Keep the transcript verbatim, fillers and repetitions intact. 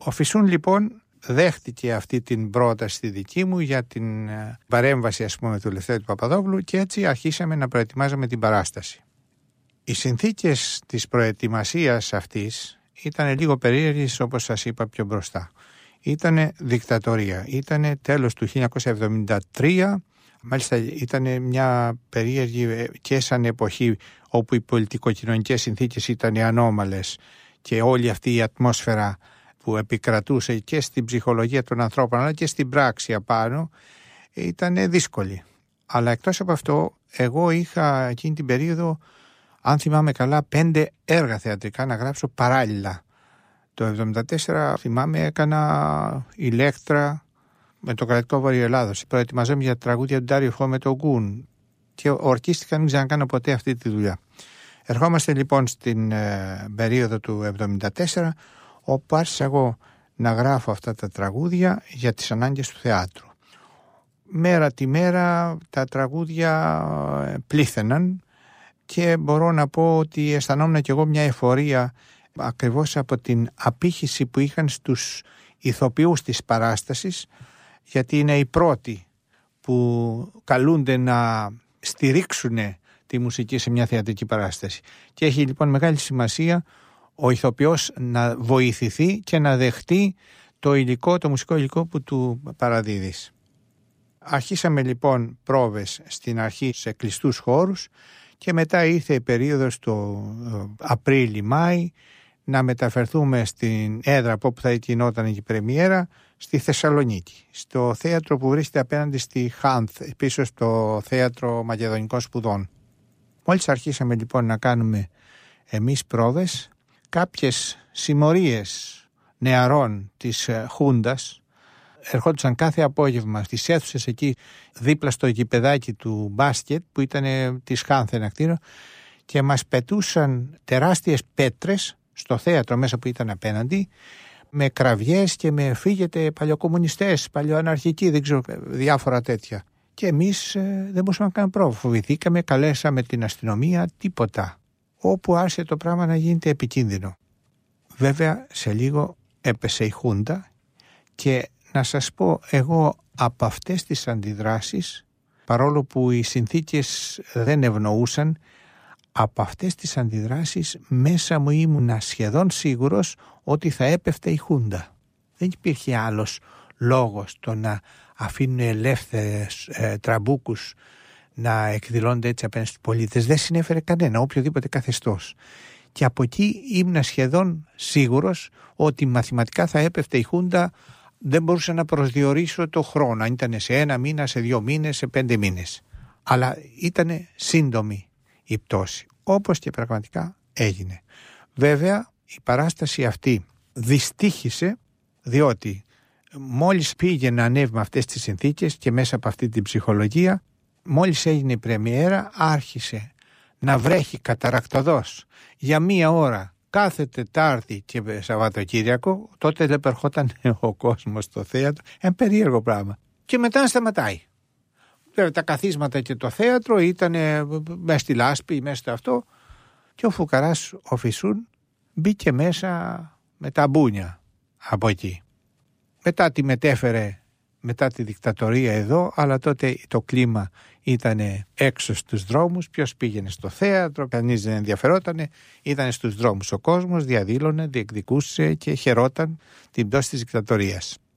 Ο Φυσούν λοιπόν δέχτηκε αυτή την πρόταση τη δική μου για την παρέμβαση, ας πούμε, του Ελευθέρου του Παπαδόπουλου, και έτσι αρχίσαμε να προετοιμάζαμε την παράσταση. Οι συνθήκες της προετοιμασίας αυτής ήταν λίγο περίεργες, όπως σας είπα πιο μπροστά. Ήτανε δικτατορία, ήτανε τέλος του χίλια εννιακόσια εβδομήντα τρία, μάλιστα ήταν μια περίεργη και σαν εποχή όπου οι πολιτικοκοινωνικές συνθήκες ήταν ανώμαλες και όλη αυτή η ατμόσφαιρα που επικρατούσε και στην ψυχολογία των ανθρώπων αλλά και στην πράξη απάνω ήταν δύσκολη. Αλλά εκτός από αυτό, εγώ είχα εκείνη την περίοδο, αν θυμάμαι καλά, πέντε έργα θεατρικά να γράψω παράλληλα. Το εβδομήντα τέσσερα θυμάμαι έκανα Ηλέκτρα με το Κρατικό Βόρειο Ελλάδος. Προετοιμαζόμουν για τραγούδια του Ντάριο Φω με τον Γκουν και ορκίστηκα να μην ξανακάνω ποτέ αυτή τη δουλειά. Ερχόμαστε λοιπόν στην ε, περίοδο του εβδομήντα τέσσερα, όπου άρχισα εγώ να γράφω αυτά τα τραγούδια για τις ανάγκες του θεάτρου. Μέρα τη μέρα τα τραγούδια πλήθαιναν και μπορώ να πω ότι αισθανόμουν κι εγώ μια εφορία ακριβώς από την απήχηση που είχαν στους ηθοποιούς της παράστασης, γιατί είναι οι πρώτοι που καλούνται να στηρίξουν τη μουσική σε μια θεατρική παράσταση. Και έχει λοιπόν μεγάλη σημασία ο ηθοποιός να βοηθηθεί και να δεχτεί το υλικό, το μουσικό υλικό που του παραδίδεις. Αρχίσαμε λοιπόν πρόβες στην αρχή σε κλειστούς χώρους και μετά ήρθε η περίοδος το Απρίλη-Μάη να μεταφερθούμε στην έδρα από όπου θα γινόταν η πρεμιέρα, στη Θεσσαλονίκη, στο θέατρο που βρίσκεται απέναντι στη Χάνθ, πίσω στο Θέατρο Μακεδονικών Σπουδών. Μόλις αρχίσαμε λοιπόν να κάνουμε εμείς πρόβες, κάποιες συμμορίες νεαρών της Χούντας ερχόντουσαν κάθε απόγευμα στις αίθουσες εκεί δίπλα στο γηπεδάκι του μπάσκετ που ήταν της Χάνθ ένα κτίριο και μας πετούσαν τεράστιες πέτρες στο θέατρο μέσα που ήταν απέναντι με κραυγές και με φύγετε παλιοκομμουνιστές, παλιοαναρχικοί, δεν ξέρω, διάφορα τέτοια. Και εμείς ε, δεν μπορούσαμε να κάνουμε πρόβα. Φοβηθήκαμε, καλέσαμε την αστυνομία, τίποτα. Όπου άρχισε το πράγμα να γίνεται επικίνδυνο. Βέβαια σε λίγο έπεσε η Χούντα και να σας πω, εγώ από αυτές τις αντιδράσεις, παρόλο που οι συνθήκες δεν ευνοούσαν, από αυτές τις αντιδράσεις μέσα μου ήμουνα σχεδόν σίγουρος ότι θα έπεφτε η Χούντα. Δεν υπήρχε άλλος λόγος το να αφήνουν ελεύθερες ε, τραμπούκους να εκδηλώνονται έτσι απέναντι στους πολίτες. Δεν συνέφερε κανένα, οποιοδήποτε καθεστώς. Και από εκεί ήμουν σχεδόν σίγουρος ότι μαθηματικά θα έπεφτε η Χούντα. Δεν μπορούσα να προσδιορίσω το χρόνο, αν ήταν σε ένα μήνα, σε δύο μήνες, σε πέντε μήνες. Αλλά ήταν σύντομη η πτώση, όπως και πραγματικά έγινε. Βέβαια η παράσταση αυτή δυστύχησε, διότι μόλις πήγε να ανέβει με αυτές τις συνθήκες και μέσα από αυτή την ψυχολογία, μόλις έγινε η πρεμιέρα άρχισε να βρέχει καταρακτωδώς για μία ώρα κάθε Τετάρτη και Σαββατοκύριακο. Τότε δεν περχόταν ο κόσμος στο θέατρο, ένα περίεργο πράγμα, και μετά σταματάει. Βέβαια τα καθίσματα και το θέατρο ήταν μέσα στη λάσπη, μέσα στο αυτό, και ο φουκαράς ο Φυσούν μπήκε μέσα με τα μπούνια από εκεί. Μετά τη μετέφερε μετά τη δικτατορία εδώ, αλλά τότε το κλίμα ήταν έξω στους δρόμους, ποιος πήγαινε στο θέατρο, κανείς δεν ενδιαφερότανε, ήταν στους δρόμους ο κόσμος, διαδήλωνε, διεκδικούσε και χαιρόταν την πτώση της δικτατορίας.